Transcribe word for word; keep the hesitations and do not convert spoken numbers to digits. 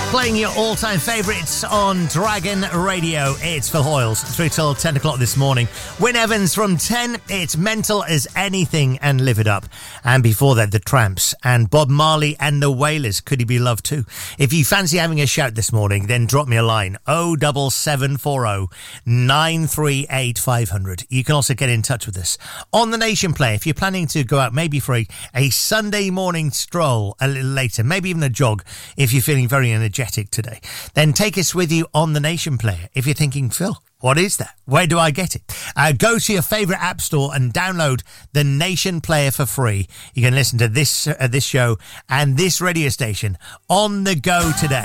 Playing your all-time favourites on Dragon Radio. It's Phil Hoyles, through till ten o'clock this morning. Wyn Evans from ten, it's Mental as Anything and Live It Up. And before that, The Tramps and Bob Marley and the Wailers, Could He Be Loved Too. If you fancy having a shout this morning, then drop me a line, oh seven seven four oh nine three eight five hundred. You can also get in touch with us on the Nation Play if you're planning to go out maybe for a, a Sunday morning stroll a little later, maybe even a jog if you're feeling very energetic today. Then take us with you on the Nation Player. If you're thinking, Phil, what is that? Where do I get it? Uh, go to your favourite app store and download the Nation Player for free. You can listen to this uh, this show and this radio station on the go today.